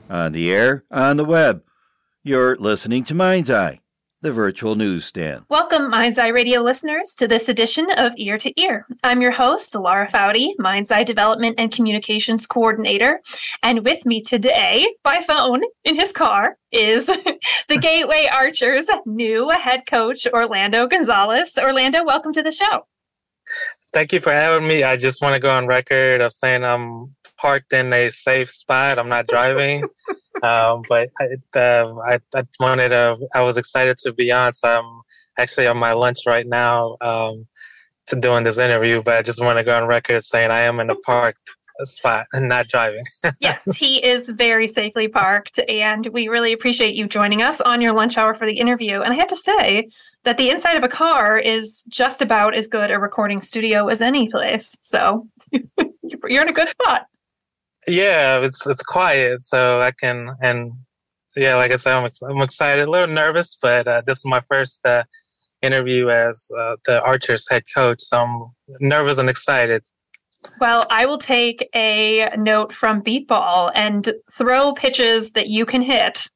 On the air, on the web. You're listening to Mind's Eye, the virtual newsstand. Welcome, Mind's Eye Radio listeners, to this edition of Ear to Ear. I'm your host, Laura Foudy, Mind's Eye Development and Communications Coordinator. And with me today, by phone, in his car, is the Gateway Archers' new head coach, Orlando Gonzalez. Orlando, welcome to the show. Thank you for having me. I just want to go on record of saying I'm parked in a safe spot. I'm not driving. But I was excited to be on. So I'm actually on my lunch right now to doing this interview. But I just want to go on record saying I am in a parked spot and not driving. Yes, he is very safely parked. And we really appreciate you joining us on your lunch hour for the interview. And I have to say that the inside of a car is just about as good a recording studio as any place. So you're in a good spot. Yeah, it's quiet, so I can, and yeah, like I said, I'm excited, a little nervous, but this is my first interview as the Archers head coach, so I'm nervous and excited. Well, I will take a note from Beat Ball and throw pitches that you can hit.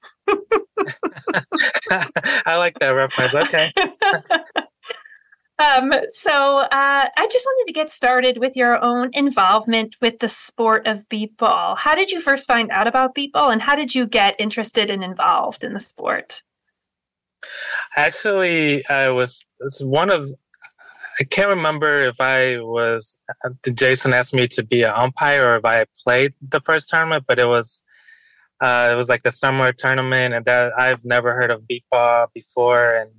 I like that reference. Okay. So I just wanted to get started with your own involvement with the sport of beat ball. How did you first find out about beat ball, and how did you get interested and involved in the sport? Actually, I can't remember if Jason asked me to be an umpire or if I played the first tournament, but it was like the summer tournament, and that I've never heard of beat ball before, and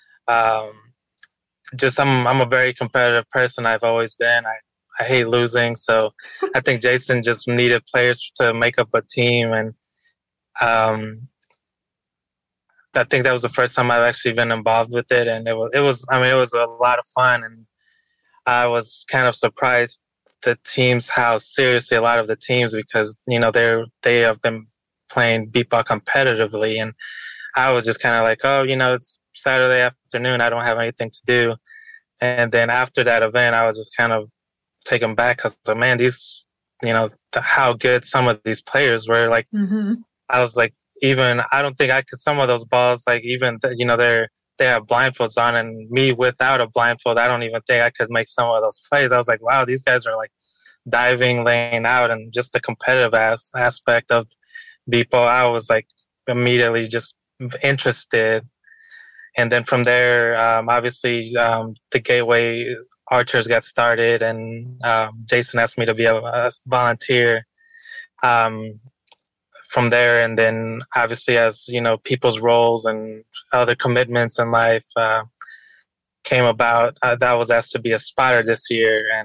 I'm a very competitive person. I've always been. I hate losing, so I think Jason just needed players to make up a team, and I think that was the first time I've actually been involved with it, and it was a lot of fun, and I was kind of surprised the teams how seriously a lot of the teams, because they have been playing beat ball competitively, and I was just kind of like, it's Saturday afternoon, I don't have anything to do. And then after that event, I was just kind of taken back because, man, these, how good some of these players were. Like, I was like, I don't think I could, some of those balls, like even, they have blindfolds on, and me without a blindfold, I don't even think I could make some of those plays. I was like, wow, these guys are like diving, laying out, and just the competitive aspect of beat ball, I was like immediately just interested. And then from there, obviously, the Gateway Archers got started, and Jason asked me to be a volunteer from there. And then, obviously, as people's roles and other commitments in life came about, that was asked to be a spotter this year, and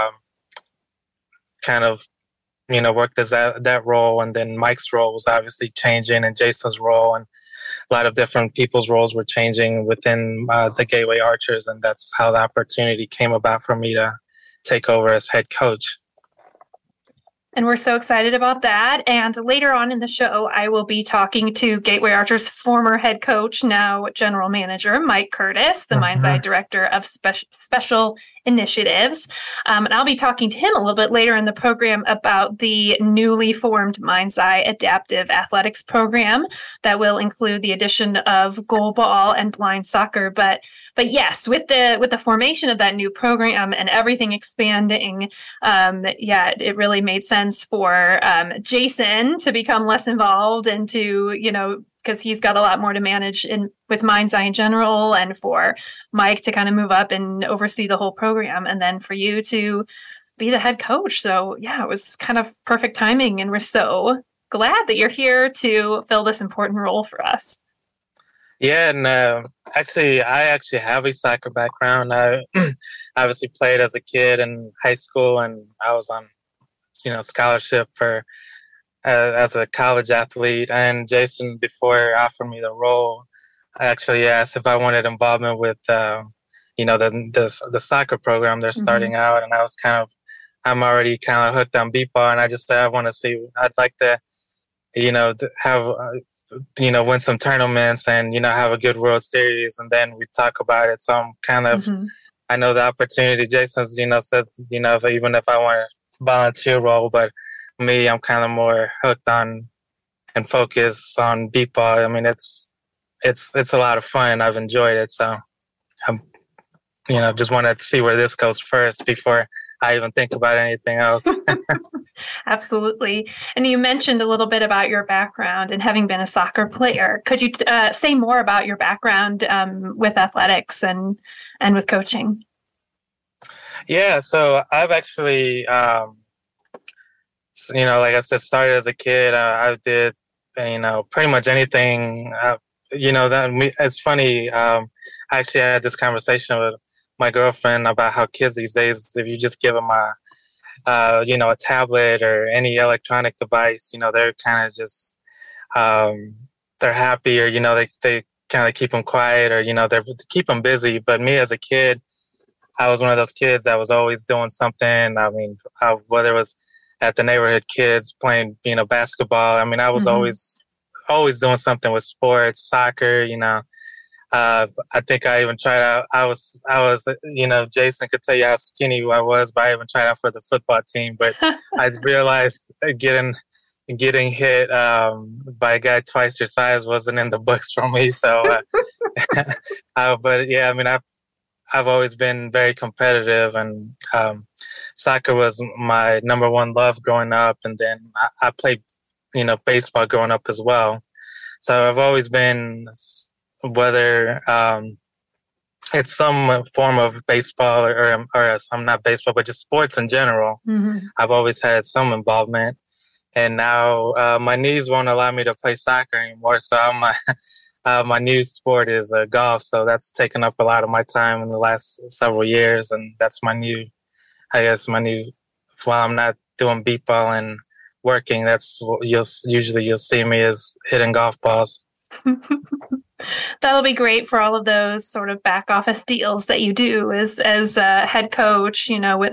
kind of worked as that role. And then Mike's role was obviously changing, and Jason's role, and a lot of different people's roles were changing within the Gateway Archers, and that's how the opportunity came about for me to take over as head coach. And we're so excited about that. And later on in the show, I will be talking to Gateway Archers' former head coach, now general manager, Mike Curtis, the Mind's Eye Director of Special Initiatives. And I'll be talking to him a little bit later in the program about the newly formed Mind's Eye Adaptive Athletics Program that will include the addition of goalball and blind soccer. But yes, with the formation of that new program and everything expanding, it really made sense for Jason to become less involved and to, because he's got a lot more to manage with Mind's Eye in general, and for Mike to kind of move up and oversee the whole program, and then for you to be the head coach. So yeah, it was kind of perfect timing, and we're so glad that you're here to fill this important role for us. Yeah, and I actually have a soccer background. I obviously played as a kid in high school, and I was on, scholarship for as a college athlete. And Jason, before offered me the role, I actually asked if I wanted involvement with, the soccer program they're starting out, and I'm already kind of hooked on beat ball, and I just said I want to see. I'd like to, have. Win some tournaments and, have a good World Series, and then we talk about it. So I'm kind of, I know the opportunity. Jason's, said, even if I want a volunteer role, but me, I'm kind of more hooked on and focus on beat ball. I mean, it's a lot of fun, and I've enjoyed it. So I'm, just wanted to see where this goes first before I even think about anything else. Absolutely. And you mentioned a little bit about your background and having been a soccer player. Could you say more about your background with athletics and with coaching? Yeah, so I've actually, like I said, started as a kid. I did, pretty much anything. It's funny. I actually had this conversation with my girlfriend about how kids these days, if you just give them a tablet or any electronic device, they're kind of just, they're happy, or, they kind of keep them quiet, or, they keep them busy. But me as a kid, I was one of those kids that was always doing something. I mean, whether it was at the neighborhood kids playing, basketball. I mean, I was always doing something with sports, soccer, I think I even tried out. I was, Jason could tell you how skinny I was, but I even tried out for the football team. But I realized getting hit by a guy twice your size wasn't in the books for me. So, but yeah, I mean, I've always been very competitive, and soccer was my number one love growing up. And then I played, baseball growing up as well. So I've always been, whether it's some form of baseball or I'm not baseball, but just sports in general. I've always had some involvement, and now my knees won't allow me to play soccer anymore. So my new sport is golf. So that's taken up a lot of my time in the last several years, and that's my new. While I'm not doing beat ball and working, that's what you'll see me as hitting golf balls. That'll be great for all of those sort of back office deals that you do as a head coach, with out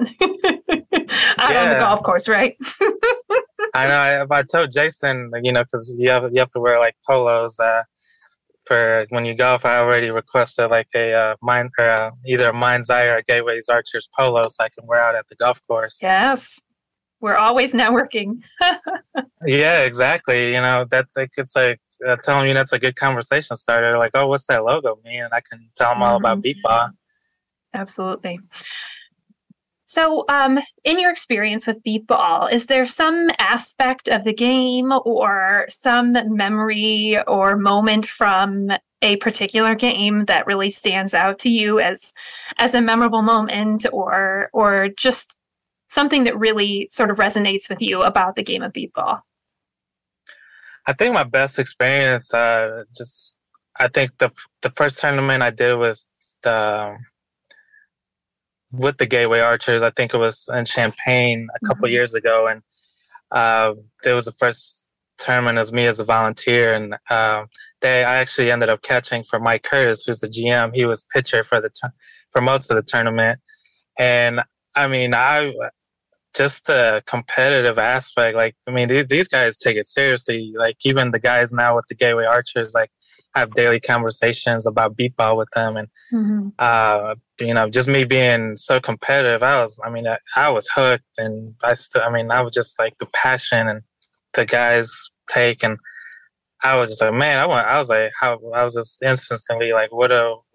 on the golf course, right? I know. I told Jason, because you have to wear like polos for when you golf. I already requested like a either a Mind's Eye or a Gateway's Archers polo, so I can wear out at the golf course. Yes, we're always networking. Yeah, exactly. That's like, it's like telling you that's a good conversation starter. Like, oh, what's that logo mean? And I can tell them all about beat ball. Absolutely. So, in your experience with beat ball, is there some aspect of the game or some memory or moment from a particular game that really stands out to you as a memorable moment, or just something that really sort of resonates with you about the game of beat ball? I think my best experience, I think the first tournament I did with the Gateway Archers, I think it was in Champaign a couple years ago, and it was the first tournament as me as a volunteer, and I actually ended up catching for Mike Curtis, who's the GM. He was pitcher for most of the tournament, and I mean, just the competitive aspect, like, I mean, these guys take it seriously. Like, even the guys now with the Gateway Archers, like, have daily conversations about beat ball with them. And, just me being so competitive, I was hooked. And I was just like the passion and the guys take. And I was just like, man, I was just instantly like, what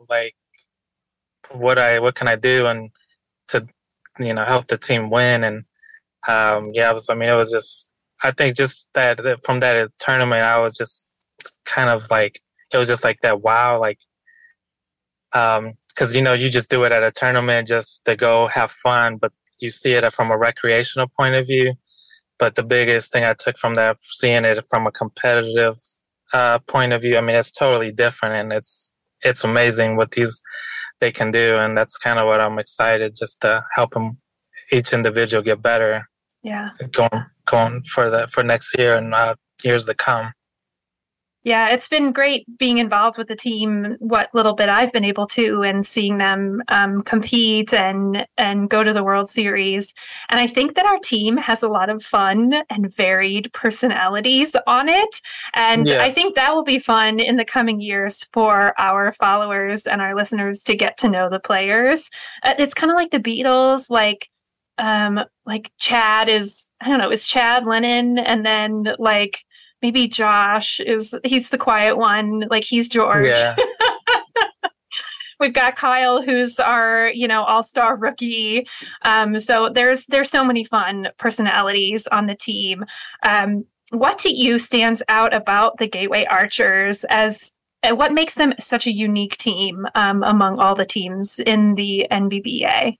can I do and to, help the team win. And, it was just, I think just that from that tournament, I was just kind of like, it was just like that, wow, like, because, you just do it at a tournament just to go have fun, but you see it from a recreational point of view. But the biggest thing I took from that, seeing it from a competitive point of view, I mean, it's totally different, and it's amazing what they can do. And that's kind of what I'm excited just to help them, each individual get better. Yeah. Going for next year and years to come. Yeah, it's been great being involved with the team, what little bit I've been able to, and seeing them compete and go to the World Series. And I think that our team has a lot of fun and varied personalities on it. And yes. I think that will be fun in the coming years for our followers and our listeners to get to know the players. It's kind of like the Beatles, like Chad is Chad Lennon, and then like maybe Josh he's the quiet one, like he's George. Yeah. We've got Kyle, who's our, all-star rookie. So there's so many fun personalities on the team. What to you stands out about the Gateway Archers as what makes them such a unique team among all the teams in the NBBA?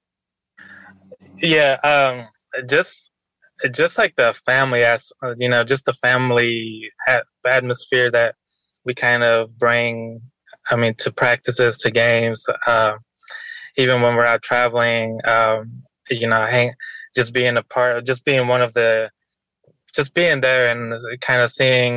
Yeah, just like the family, just the family atmosphere that we kind of bring. I mean, to practices, to games, even when we're out traveling, just being a part, just being one of the, just being there and kind of seeing